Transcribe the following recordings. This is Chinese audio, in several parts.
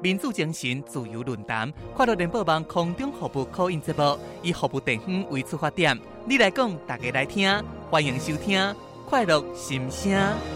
民主精神自由论坛，快乐联播网空中服务call in节目，以服务地方为出发点，你来讲，大家来听，欢迎收听快乐心声。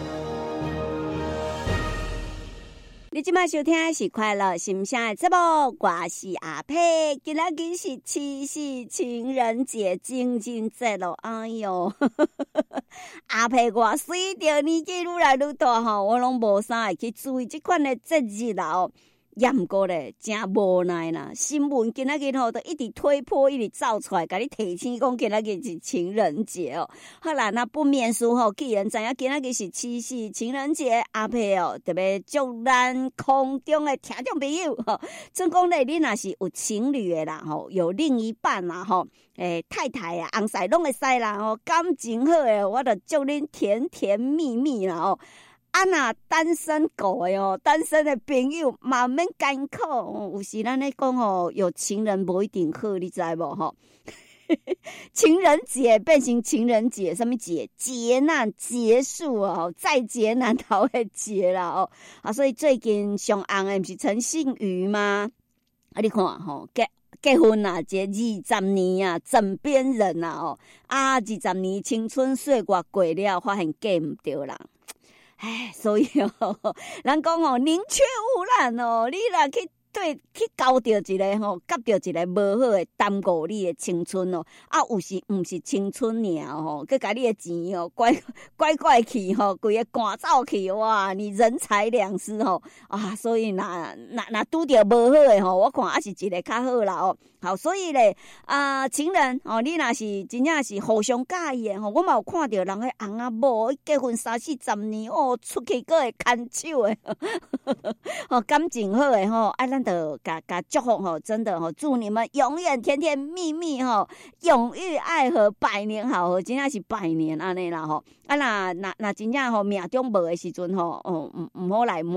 你即摆收听的是快乐心声的节目，我是阿佩，今仔日是七夕情人节情人节咯，哎哟，阿佩我随着年纪愈来愈大吼，我拢无啥会去注意即款的节日啦哦。也毋过咧，真无奈啦！新闻今仔日吼都一直推破，一直走出来，甲你提醒讲今仔日是情人节哦。好啦，那不免俗吼，既然知影今仔日是七夕情人节，阿佩哦特别祝咱空中的听众朋友吼，总讲咧，你若是有情侣的啦吼，有另一半啦吼，太太啊、翁婿拢会使啦吼，感情好诶，我著祝恁甜甜蜜蜜啦吼。啊那单身狗的哦，单身的朋友嘛免艰苦哦。有时咱咧讲吼，有情人无一定好，你知无吼？情人节变成情人节，什么节？劫难结束哦，再劫难逃的劫啦哦。啊，所以最近上红的不是陈信瑜吗？啊，你看吼，结婚啊，这20年啊，枕边人啊哦，啊20年青春岁月过了，发现嫁唔对人。唉，所以哦，咱讲哦，宁缺毋滥哦，你若去交到一个吼，夹到一个无好的，耽误你的青春哦。啊，有时毋是青春尔吼，佮甲你的钱哦，拐去吼，规个赶走去哇！你人财两失吼啊！所以若拄着无好的吼，我看还是一个较好啦哦。好，所以咧情人哦，你若是真正是互相介意的吼，我嘛有看到人迄翁仔某结婚30-40年哦，出去佫会牵手的，哦，感情好的吼，啊，咱就甲祝福吼，真的吼，祝你们永远甜甜蜜蜜吼，永浴爱河，百年好合，真正是百年安尼啦吼。啊，那真正吼命中无的时阵吼，哦，唔好来，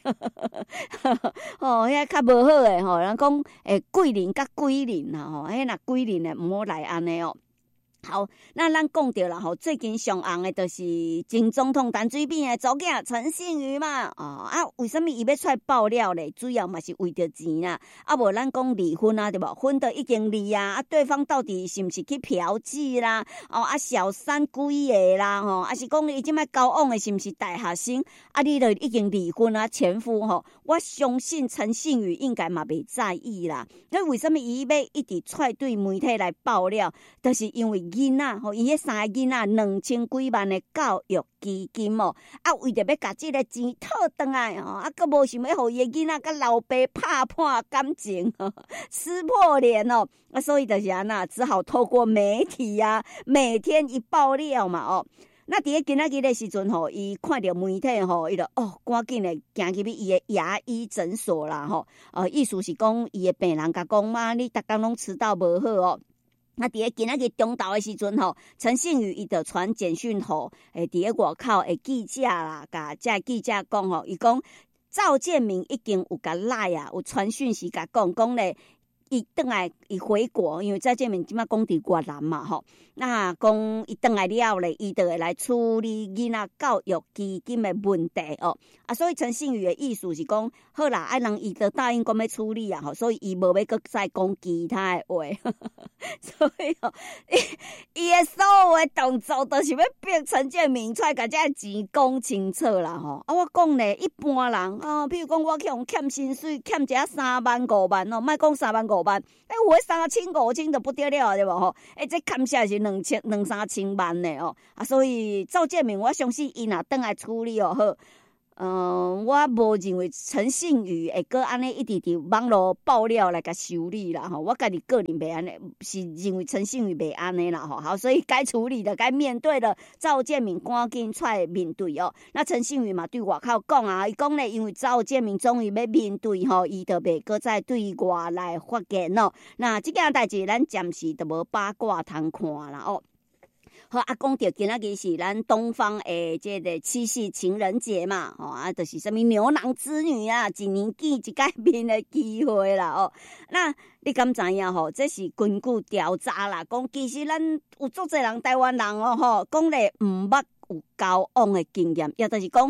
哦，遐较无好的吼，人讲贵人甲贵人啦吼，迄若贵人的唔好来安尼哦。好，那咱讲到啦吼，最近上红的就是前总统陈水扁的祖囝陈信瑜嘛，为什么伊要出来爆料咧？主要嘛是为着钱啦，啊无咱讲离婚啊，对无？婚都已经离啊，对方到底是毋是去嫖妓啦？小三几个啦吼，啊是讲伊即摆交往的是毋是大学生？啊，你都已经离婚啊，前夫吼，我相信陈信瑜应该嘛袂在意啦。那为什么伊要一直出来对媒体来爆料？就是因为囡仔吼，伊迄3个囡仔2000几万的教育基金哦，啊，为着要甲即个钱讨回来哦，啊，佫无想要互伊的囡仔甲老爸拍破感情哦，撕破脸哦，啊，所以就是安那，只好透过媒体啊，每天一爆料嘛哦。那伫咧今仔日的时阵吼，伊看到媒体吼，伊就赶紧的行去伊的牙医诊所啦吼，意思是讲伊的病人甲讲嘛，你逐工拢吃到无好哦。那伫咧今仔日中昼的时阵吼，陈信瑜伊就传简讯吼，伫咧外口的记者啦，甲这记者讲吼，伊讲赵建明已经有甲赖啊，有传讯息甲讲咧，伊转来伊回国，因为赵建明即摆讲伫越南嘛吼，那讲伊转来了咧，伊就会来处理囡仔教育基金的问题哦。啊，所以陈信瑜的意思是讲，好啦，啊人伊就答应讲要处理啊吼，所以伊无要搁再讲其他的话。所以哦，伊的所有的动作都是要逼陈建明出来甲这钱讲清楚啦吼。啊，我讲咧，一般人比如讲我去用欠薪水，欠一下3万5万哦，莫讲3万5万，有的3千5千就不得了对无吼？这欠下是2-3千万呢哦。啊，所以赵建明，我相信伊若转来处理哦好。我无认为陈信瑜会搁安尼一直伫网络爆料来甲修理啦吼，我家己个人袂安尼，是认为陈信瑜袂安尼啦吼。好，所以该处理的、该面对的，赵建明赶紧出来面对哦。那陈信瑜嘛对外口讲啊，伊讲咧，因为赵建明终于要面对吼，伊就袂搁再对外来发言哦。那即件代志，咱暂时就无八卦通看啦哦。好啊，讲到今仔日是咱东方的这个七夕情人节嘛，就是什么牛郎织女啊，一年见一见面的机会啦哦。那你敢知影吼？这是根据调查啦，讲其实咱有足侪人台湾人哦吼，讲咧毋捌有交往的经验，也就是讲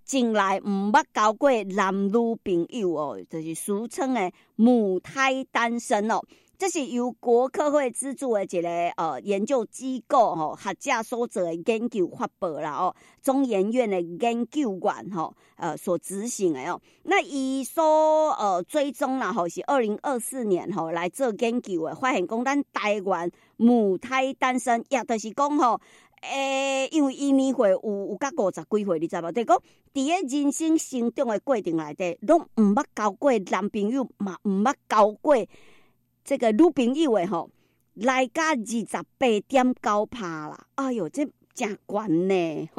近来毋捌交过男女朋友哦，就是俗称的母胎单身哦。这是由国科会资助的一个研究机构吼，学者所做的研究发布啦哦，中研院的研究员吼所执行的哦。那伊所追踪啦吼是2024年吼来做研究的，发现讲咱台湾母胎单身，也就是讲吼。因为伊年岁有到50几岁，你知无？就是讲，伫个人生成长的过程内底，拢毋捌交过男朋友，嘛毋捌交过这个女朋友的吼，来甲28.9%啦！哎哟，这真悬呢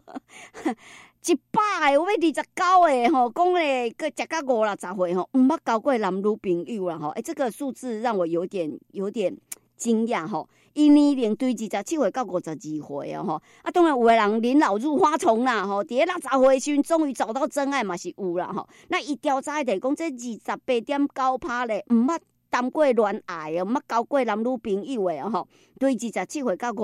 ！100个有要29个吼，讲咧，佮食到50-60岁吼，毋捌交过男女朋友啦吼。这个数字让我有点惊讶吼。伊年龄对27岁到52岁吼，当然有的人年老入花丛啦吼，伫个60岁时终于找到真爱嘛是有啦吼。那伊调查的讲，这28.9%咧，毋捌谈过恋爱哦，毋捌交过男女朋友的吼，对27岁到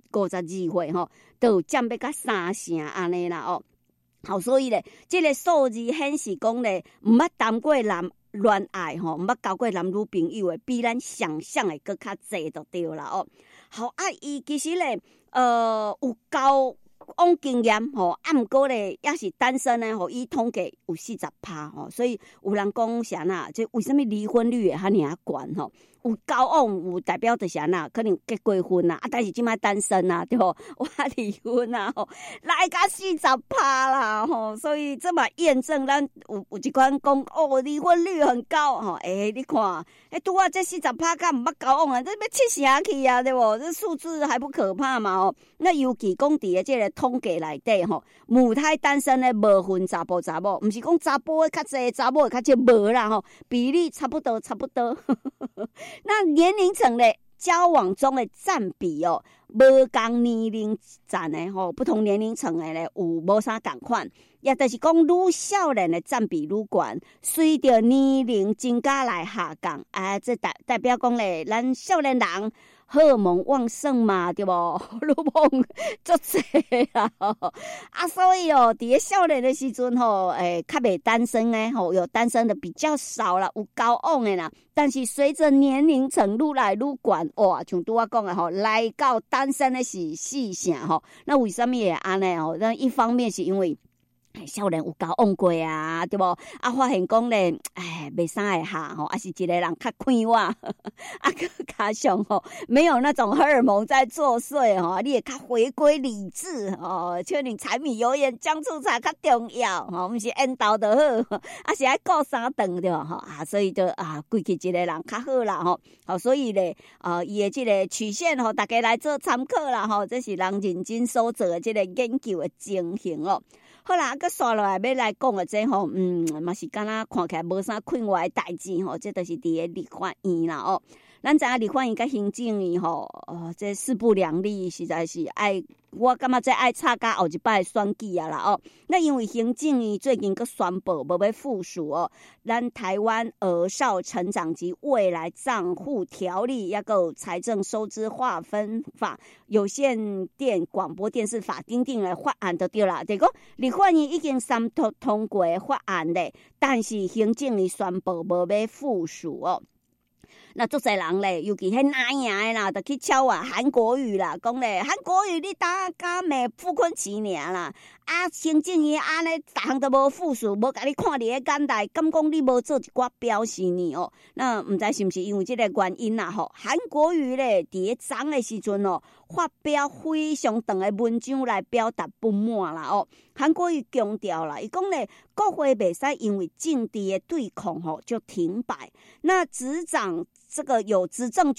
52岁吼，都占要甲3成安尼啦哦。好，所以咧，这个数字显示讲咧，毋捌谈过恋爱吼，毋捌交过男女朋友的，比咱想象的搁较济就对啦哦。好啊，伊其实咧，有交往经验吼，毋过咧也是单身咧吼，伊统计有40%吼，所以有人讲啥呐？这为什么离婚率会遐尔啊悬吼？有交往有代表着啥呐？可能结过婚啦，但是即摆单身啦，对不？我离婚啦吼，来甲40%啦吼，所以这嘛验证咱有一款讲哦，离婚率很高吼。你看，拄啊这40%敢毋捌交往啊，这要七成去啊，对不？这数字还不可怕嘛哦？那尤其讲伫个这个统计内底吼，母胎单身的无分查甫查某，毋是讲查甫的较济，查某的较少，无啦吼，比例差不多。那年龄层的交往中的占比哦，无同年龄层的吼，不同年龄层的咧有无啥共款，也就是讲女少年的占比愈悬，随着年龄增加来下降，这代表讲咧，咱少年人荷尔蒙旺盛嘛，对不？荷尔蒙足侪啦，所以哦，伫个少年的时阵吼，较袂单身诶吼，有单身的比较少啦，有交往的啦。但是随着年龄层愈来愈悬，哇，像拄我讲的吼，来到单身的是4成吼。那为什么会安尼吼？那一方面是因为少年有交往过啊，对不？发现讲咧，袂啥会下吼，是一个人较快活，加上吼没有那种荷尔蒙在作祟吼，你也较回归理智哦，像你柴米油盐酱醋茶较重要吼，毋是缘投就好，是爱顾3顿对吼所以就规气一个人较好啦吼，好，所以咧伊的这个曲线吼，大家来做参考啦吼，这是人认真所做的这个研究的情形哦。好啦，佮刷落来要来讲的这吼，嘛是敢若看起来无啥困惑的代志吼，这就是伫个立法院啦哦。咱知影立法院甲行政院吼，这势不两立，实在是爱，我感觉这爱插甲后一摆选举啊啦哦。那因为行政院最近佮宣布要要附属咱台湾儿少成长及未来账户条例，也有财政收支划分法、有线电广播电视法等等的法案就对啦。就讲立法院已经3读通过法案咧，但是行政院宣布要要附属哦。那足侪人咧，尤其迄哪样的啦，就去敲韩国瑜啦，讲咧韩国瑜你打敢咩傅昆萁尔啦，行政院安尼逐项都无附属，无甲你看伫个眼内，敢讲你无做一寡表示呢哦？那毋知是毋是因为这个原因啦吼？韩国瑜咧伫个昨的时阵发表非常长的文章来表达不满啦哦。韩国瑜强调啦，伊讲咧国会袂使因为政治的对抗就停摆，那执掌这个有执政